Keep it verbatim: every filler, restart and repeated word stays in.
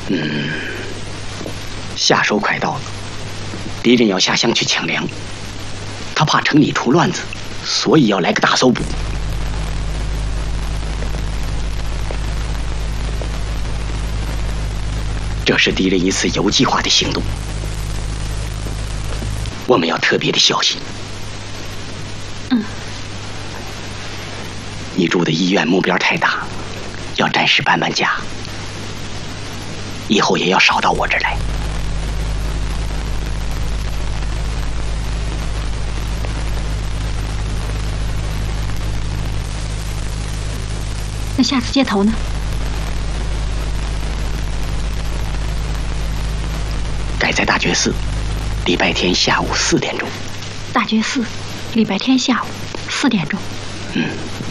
嗯，下手快到了，敌人要下乡去抢粮，他怕城里出乱子，所以要来个大搜捕。这是敌人一次有计划的行动，我们要特别的小心。 嗯。 你住的医院目标太大，要暂时搬搬家，以后也要少到我这儿来。 那下次接头呢？ 改在大觉寺，礼拜天下午四点钟。 大觉寺，礼拜天下午四点钟。 嗯。